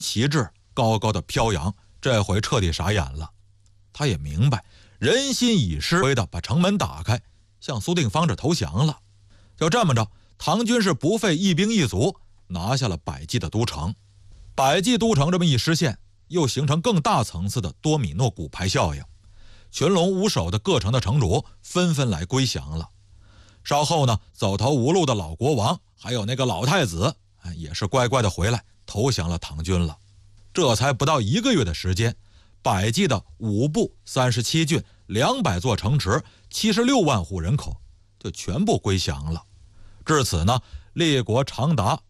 旗帜高高的飘扬，这回彻底傻眼了。他也明白人心已失，的把城门打开，向苏定方这投降了。就这么着，唐军是不费一兵一卒拿下了百济的都城。百济都城这么一失陷，又形成更大层次的多米诺骨牌效应。群龙无首的各城的城主纷纷来归降了。稍后呢，走投无路的老国王还有那个老太子，也是乖乖的回来投降了唐军了。这才不到1个月的时间，百济的5部37郡200座城池76万户人口就全部归降了。至此呢，立国长达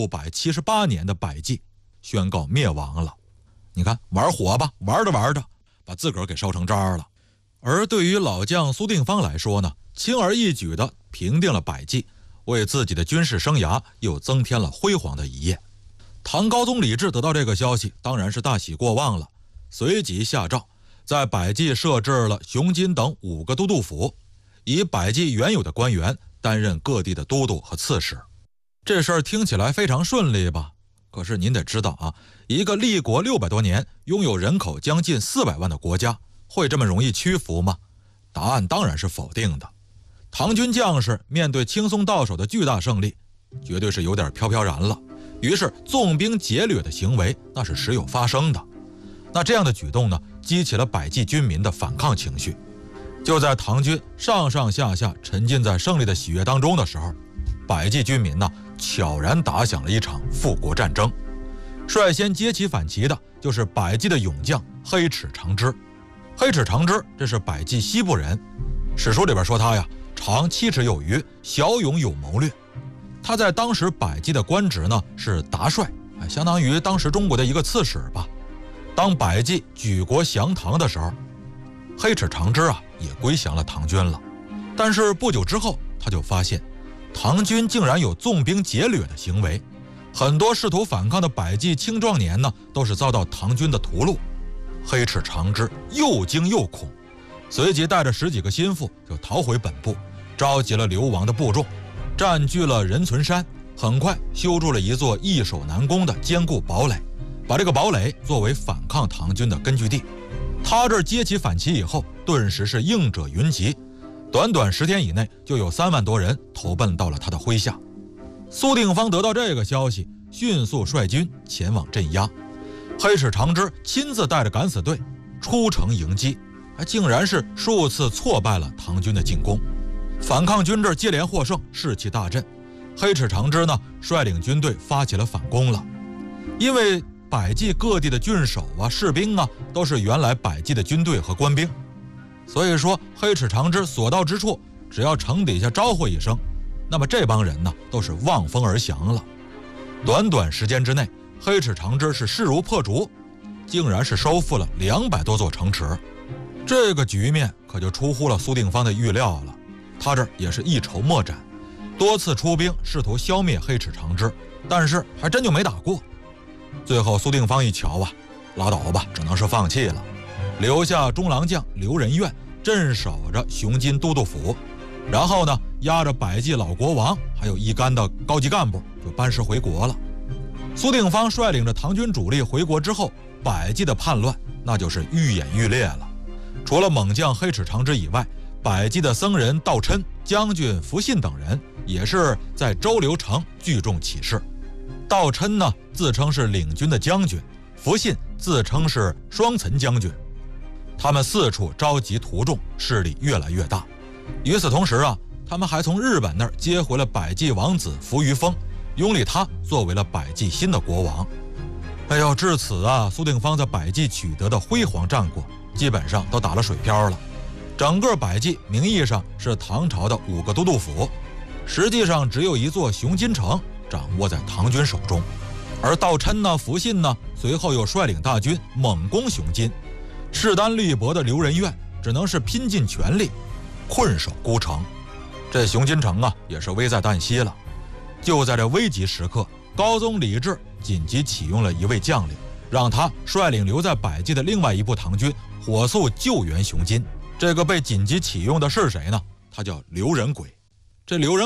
678年的百济宣告灭亡了。你看，玩火吧，玩着玩着把自个儿给烧成渣了。而对于老将苏定方来说呢，轻而易举地平定了百济，为自己的军事生涯又增添了辉煌的一页。唐高宗李治得到这个消息，当然是大喜过望了，随即下诏在百济设置了雄津等5个都督府，以百济原有的官员担任各地的都督和刺史。这事儿听起来非常顺利吧？可是您得知道啊，一个立国600多年、拥有人口将近400万的国家，会这么容易屈服吗？答案当然是否定的。唐军将士面对轻松到手的巨大胜利，绝对是有点飘飘然了。于是纵兵劫掠的行为那是时有发生的。那这样的举动呢，激起了百济军民的反抗情绪。就在唐军上上下下沉浸在胜利的喜悦当中的时候，百济军民呢悄然打响了一场复国战争。率先接起反旗的就是百济的勇将黑齿长枝。黑齿长枝这是百济西部人，史书里边说他呀长7尺有余，骁勇有谋略。他在当时百济的官职呢是达帅，相当于当时中国的一个刺史吧。当百济举国降唐的时候，黑齿长枝也归降了唐军了。但是不久之后，他就发现唐军竟然有纵兵劫掠的行为，很多试图反抗的百济青壮年呢都是遭到唐军的屠戮。黑齿长枝又惊又恐，随即带着10几个心腹就逃回本部，召集了流亡的部众，占据了人存山，很快修筑了一座易守难攻的坚固堡垒，把这个堡垒作为反抗唐军的根据地。他这接起反旗以后，顿时是应者云集，短短10天以内就有3万多人投奔到了他的麾下。苏定方得到这个消息，迅速率军前往镇压。黑齿长枝亲自带着敢死队出城迎击，竟然是数次挫败了唐军的进攻。反抗军这接连获胜，士气大振。黑齿长枝呢率领军队发起了反攻了。因为百济各地的郡守士兵都是原来百济的军队和官兵，所以说黑齿长枝所到之处，只要城底下招呼一声，那么这帮人呢都是望风而降了。短短时间之内，黑齿长枝是势如破竹，竟然是收复了200多座城池。这个局面可就出乎了苏定方的预料了。他这也是一筹莫展，多次出兵试图消灭黑齿长枝，但是还真就没打过。最后苏定方一瞧拉倒吧，只能是放弃了，留下中郎将刘仁愿镇守着雄津都督府，然后呢押着百济老国王还有一干的高级干部就班师回国了。苏定方率领着唐军主力回国之后，百济的叛乱那就是愈演愈烈了。除了猛将黑齿长枝以外，百济的僧人道琛、将军福信等人也是在周流城聚众起事。道琛呢自称是领军的将军，福信自称是双岑将军。他们四处召集徒众，势力越来越大。与此同时他们还从日本那儿接回了百济王子扶余丰，拥立他作为了百济新的国王。至此苏定方在百济取得的辉煌战果基本上都打了水漂了。整个百济名义上是唐朝的5个都督府，实际上只有一座雄津城掌握在唐军手中。而道琛福信随后又率领大军猛攻雄津，势单力薄的刘仁愿只能是拼尽全力困守孤城。这雄津城也是危在旦夕了。就在这危急时刻，高宗李治紧急启用了一位将领，让他率领留在百济的另外一部唐军火速救援雄津。这个被紧急启用的是谁呢？他叫刘仁轨。这刘仁